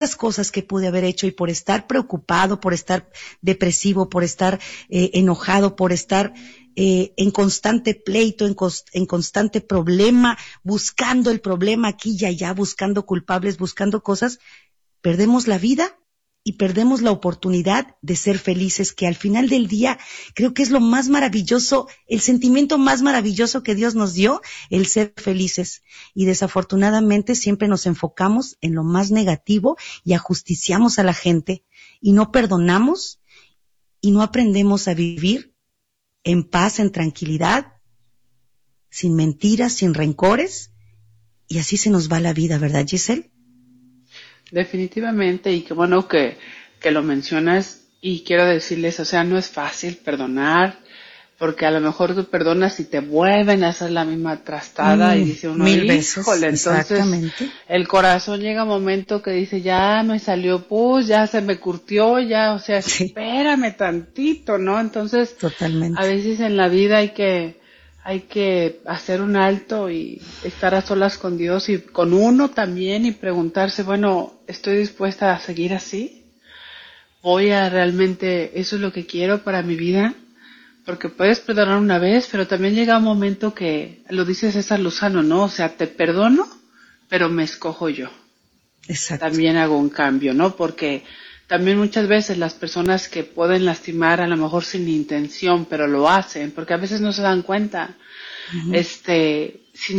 tantas cosas que pude haber hecho y por estar preocupado, por estar depresivo, por estar enojado, por estar en constante pleito, en constante problema, buscando el problema aquí y allá, buscando culpables, buscando cosas, perdemos la vida y perdemos la oportunidad de ser felices, que al final del día creo que es lo más maravilloso, el sentimiento más maravilloso que Dios nos dio, el ser felices. Y desafortunadamente siempre nos enfocamos en lo más negativo y ajusticiamos a la gente y no perdonamos y no aprendemos a vivir en paz, en tranquilidad, sin mentiras, sin rencores, y así se nos va la vida, ¿verdad, Giselle? Definitivamente, y qué bueno que lo mencionas, y quiero decirles, o sea, no es fácil perdonar, porque a lo mejor tú perdonas y te vuelven a hacer la misma trastada y dice uno, Mil veces, híjole, entonces exactamente. el corazón llega a un momento que dice, ya me salió pus, ya se me curtió, ya, o sea, Sí, espérame tantito, ¿no? Entonces, a totalmente. veces en la vida hay que hacer un alto y estar a solas con Dios y con uno también y preguntarse, bueno, ¿estoy dispuesta a seguir así? ¿Voy a realmente, eso es lo que quiero para mi vida? Porque puedes perdonar una vez, pero también llega un momento que, lo dice César Lozano, ¿no? O sea, te perdono, pero me escojo yo. Exacto. También hago un cambio, ¿no? Porque también muchas veces las personas que pueden lastimar a lo mejor sin intención, pero lo hacen, porque a veces no se dan cuenta, Uh-huh. si